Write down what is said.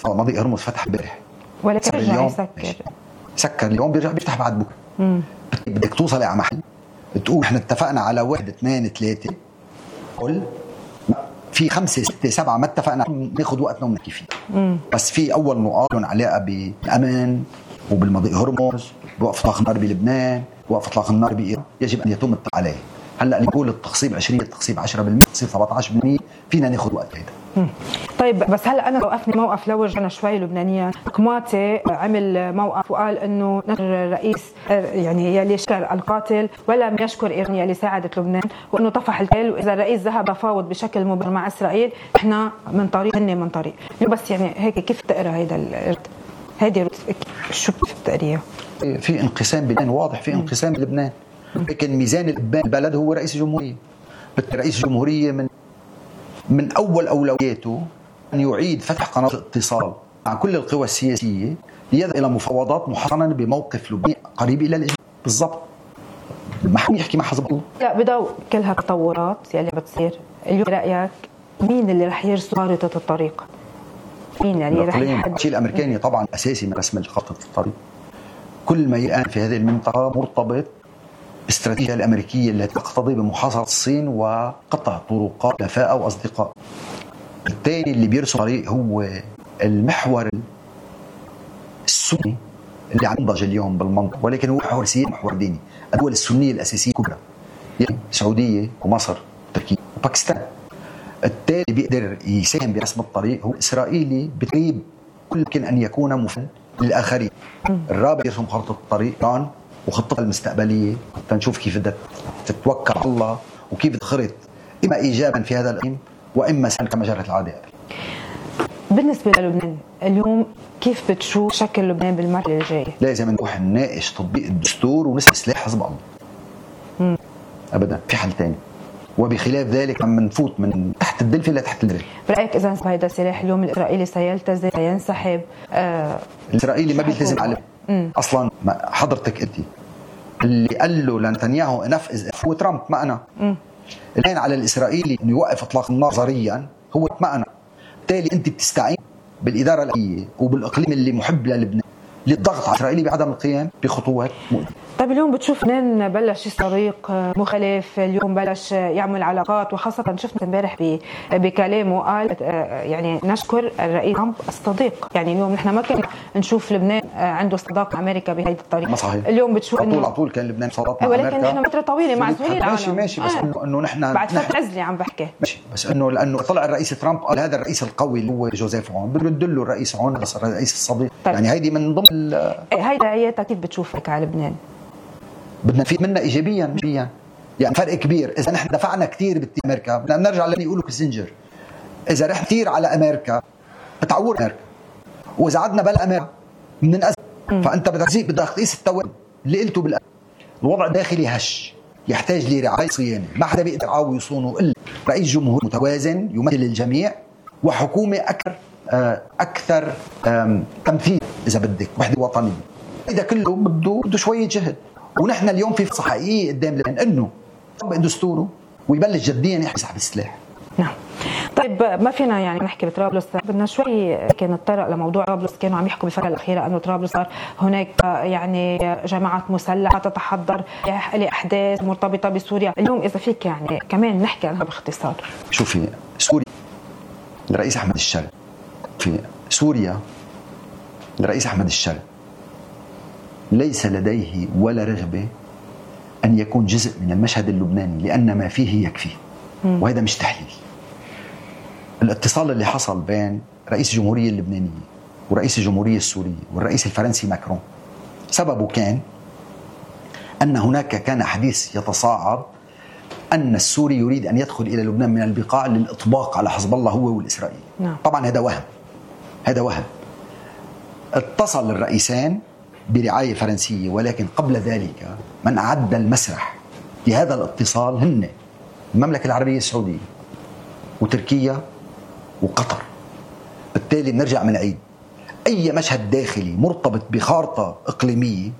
مضيق هرمز فتح امبارح ولكن رجع سكر اليوم بيرجع بيفتح بعد بكره. بدك توصل على محل تقول احنا اتفقنا على 1 2 3 قل في 5 6 7 ما اتفقنا ناخذ وقتنا ونحكي فيه. بس في اول نقاط لهم علاقه بالامان وبالمضيق هرمز، بوقف اطلاق النار بلبنان، وقف اطلاق النار بايران، يجب ان يتم الاتفاق عليه. هلا نقول التخصيب 20 التخصيب 10% التخصيب 17% فينا ناخذ وقت هيدا. طيب بس هلا انا وقفني موقف لو رجعنا شوي لبنانيا. كماتي عمل موقف وقال انه الرئيس يعني يلي شكر القاتل ولم يشكر ايران يلي ساعدت لبنان، وانه طفح الكل، واذا الرئيس ذهب يفاوض بشكل مباشر مع اسرائيل احنا من طريق هن من طريق. بس يعني هيك كيف تقرا هيدا هيدي شو بتقريها؟ في انقسام بلبنان واضح، في انقسام بلبنان، لكن ميزان البلد هو رئيس الجمهورية. رئيس الجمهورية من أول أولوياته أن يعيد فتح قناة الاتصال مع كل القوى السياسية ليذهب إلى مفاوضات محصنة بموقف لبنان قريب إلى الإجماع بالضبط. ما حد يحكي مع حزب الله. لا بضوء كل هالتطورات يلي بتصير اليوم رأيك مين اللي رح يرسم خارطة الطريق؟ مين اللي رح يحدد؟ الشيء الأمريكاني طبعا أساسي من رسم خارطة الطريق. كل ما الآن في هذه المنطقة مرتبط الاستراتيجية الأمريكية التي تقتضي بمحاصرة الصين وقطع طرقات حلفاء أو أصدقاء. الثاني اللي بيرسم طريق هو المحور السني اللي عم ينضج اليوم بالمنطقة، ولكن هو محور سياسي محور ديني. الدول السنية الأساسية كبرى يعني السعودية ومصر وتركيا وباكستان. الثالث اللي بيقدر يساهم برسم الطريق هو الإسرائيلي بتقريب كل يمكن أن يكون مفيد للآخرين. الرابع يرسم خطة الطريق إيران وخطتها المستقبلية تنشوف كيف بدها تتوكل على الله وكيف تخرط إما إيجابا في هذا الإقليم وإما سلبا كما جرت العادة. بالنسبة للبنان اليوم كيف بتشوف شكل لبنان بالمرحلة الجاية؟ لازم نروح نناقش تطبيق الدستور ونسحب سلاح حزب الله. أبدا في حل ثاني، وبخلاف ذلك عم نفوت من تحت الدلفة لتحت الدلفة. برأيك إذا انسحب هذا السلاح اليوم الإسرائيلي سيلتزم سينسحب؟ الإسرائيلي ما بيلتزم عليه أصلا. حضرتك أنت اللي قال له لنتنياهو نفذ هو ترامب ما أنا. الآن على الإسرائيلي أنه يوقف إطلاق النار نظريا هو ما أنا. بالتالي أنت بتستعين بالإدارة الأمنية وبالإقليم اللي محب للبنان للضغط على إسرائيل بعدم القيام بخطوات مؤذية. طيب اليوم بتشوف لبنان بلش طريق مختلف، اليوم بلش يعمل علاقات، وخاصة شفنا امبارح بكلامه قال يعني نشكر الرئيس ترامب الصديق. يعني اليوم نحن ما كنا نشوف لبنان عنده صداقة مع أمريكا بهذه الطريقة. صحيح. اليوم بتشوف على طول كان لبنان صداقة مع أمريكا، ولكن نحن فترة طويلة معزولين عنه. ماشي بس إنه نحن بعد فترة عزلة عم بحكي ماشي، بس إنه لأنه طلع الرئيس ترامب قال هذا الرئيس القوي اللي هو جوزيف عون برد له الرئيس عون الرئيس الصديق. طيب. يعني هيدي من ضمن هاي رأيتك كيف بتشوفك على لبنان؟ بدنا نفيد منها ايجابيا مش يعني فرق كبير. اذا نحن دفعنا كثير بامريكا بدنا نرجع للي يقولوا كيسنجر، اذا رحنا كثير على امريكا بتعور امريكا، واذا عدنا بلا امريكا بننأذى. فانت بدك تقيس التوازن اللي قلته الوضع الداخلي هش يحتاج لرعايه صيانه، ما حدا بيقدر يعاوي يصونه الا رئيس جمهور متوازن يمثل الجميع، وحكومه اكثر تمثيل اذا بدك وحده وطنيه. هذا كله بده شويه جهد، ونحن اليوم في فرصة حقيقية قدام لبنان انه يطبق دستوره ويبلش جديا يسحب السلاح. نعم. طيب ما فينا يعني نحكي بطرابلس، بدنا شوي كان نتطرق لموضوع طرابلس. كانوا عم يحكوا بالفترة الأخيرة أنه طرابلس صار هناك يعني جماعات مسلحة تتحضر لأحداث مرتبطة بسوريا. اليوم إذا فيك يعني كمان نحكي عنها باختصار. شوفي سوريا الرئيس أحمد الشرع، في سوريا الرئيس أحمد الشرع ليس لديه ولا رغبة أن يكون جزء من المشهد اللبناني، لأن ما فيه يكفي، وهذا مش تحليل. الاتصال اللي حصل بين رئيس الجمهورية اللبنانية ورئيس الجمهورية السورية والرئيس الفرنسي ماكرون سببه كان أن هناك كان حديث يتصاعد أن السوري يريد أن يدخل إلى لبنان من البقاع للإطباق على حزب الله هو والإسرائيلي. طبعا هذا وهم. اتصل الرئيسان برعاية فرنسية، ولكن قبل ذلك من أعد المسرح لهذا الاتصال هن المملكة العربية السعودية وتركيا وقطر. بالتالي بنرجع من عيد أي مشهد داخلي مرتبط بخارطة إقليمية